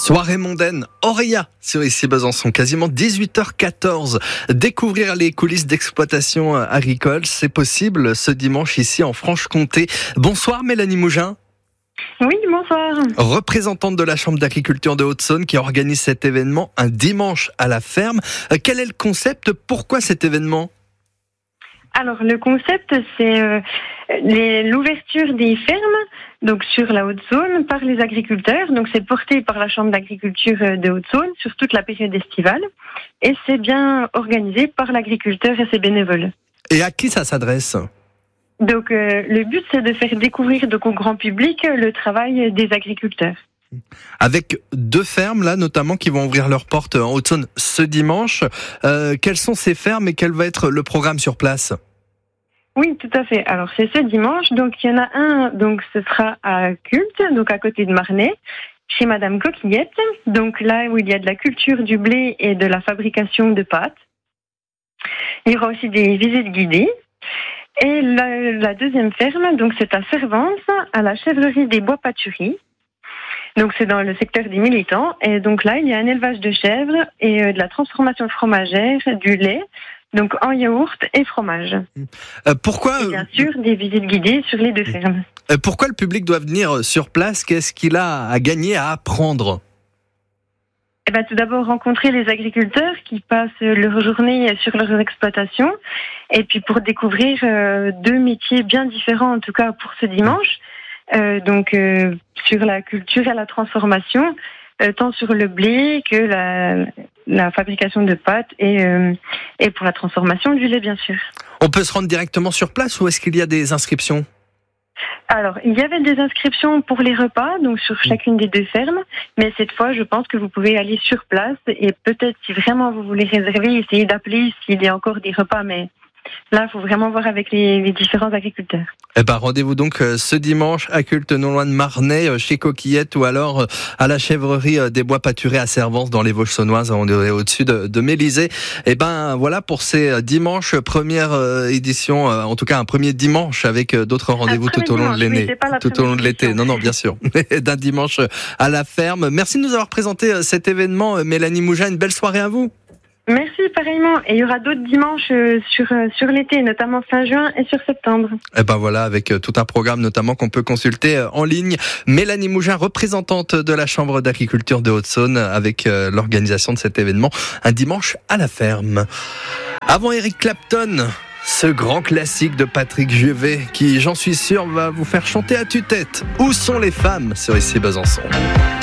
Soirée mondaine, Auréa sur ici Besançon, quasiment 18h14. Découvrir les coulisses d'exploitation agricole, c'est possible ce dimanche ici en Franche-Comté. Bonsoir Mélanie Mougin. Oui, bonsoir. Représentante de la Chambre d'agriculture de Haute-Saône qui organise cet événement un dimanche à la ferme. Quel est le concept? Pourquoi cet événement? Alors, le concept, c'est l'ouverture des fermes, donc sur la Haute-Saône, par les agriculteurs. Donc, c'est porté par la Chambre d'agriculture de Haute-Saône sur toute la période estivale. Et c'est bien organisé par l'agriculteur et ses bénévoles. Et à qui ça s'adresse? Donc, le but, c'est de faire découvrir donc, au grand public le travail des agriculteurs. Avec 2 fermes, là, notamment, qui vont ouvrir leurs portes en Haute-Saône ce dimanche. Quelles sont ces fermes et quel va être le programme sur place? Oui, tout à fait. Alors, c'est ce dimanche. Donc, il y en a un, donc, ce sera à Culte, donc à côté de Marnay, chez Madame Coquillette. Donc, là où il y a de la culture du blé et de la fabrication de pâtes. Il y aura aussi des visites guidées. Et la deuxième ferme, donc, c'est à Servance, à la chèvrerie des Bois Pâturies. Donc, c'est dans le secteur des Militants. Et donc, là, il y a un élevage de chèvres et de la transformation fromagère, du lait, donc en yaourt et fromage. Pourquoi et bien sûr, des visites guidées sur les 2 fermes. Pourquoi le public doit venir sur place? Qu'est-ce qu'il a à gagner, à apprendre? Eh ben, tout d'abord, rencontrer les agriculteurs qui passent leur journée sur leur exploitation. Et puis, pour découvrir 2 métiers bien différents, en tout cas pour ce dimanche. Donc, sur la culture et la transformation, tant sur le blé que la fabrication de pâtes et pour la transformation du lait, bien sûr. On peut se rendre directement sur place ou est-ce qu'il y a des inscriptions? Alors, il y avait des inscriptions pour les repas, donc sur chacune des 2 fermes, mais cette fois, je pense que vous pouvez aller sur place et peut-être, si vraiment vous voulez réserver, essayer d'appeler s'il y a encore des repas, mais là, il faut vraiment voir avec les différents agriculteurs. Eh ben, rendez-vous donc ce dimanche à Culte, non loin de Marnay, chez Coquillette, ou alors à la chèvrerie des Bois Pâturés à Servance, dans les Vosges saunoises, on est au-dessus de Mélisée. Eh ben, voilà pour ces dimanches, première édition, en tout cas un premier dimanche avec d'autres rendez-vous tout au long de l'année, tout au long de l'été. Non, bien sûr, d'un dimanche à la ferme. Merci de nous avoir présenté cet événement, Mélanie Mougin. Une belle soirée à vous. Merci, pareillement. Et il y aura d'autres dimanches sur l'été, notamment fin juin et sur septembre. Et ben voilà, avec tout un programme notamment qu'on peut consulter en ligne. Mélanie Mougin, représentante de la Chambre d'agriculture de Haute-Saône, avec l'organisation de cet événement, un dimanche à la ferme. Avant Eric Clapton, ce grand classique de Patrick Juvet, qui, j'en suis sûr, va vous faire chanter à tue-tête. Où sont les femmes sur ici Besançon?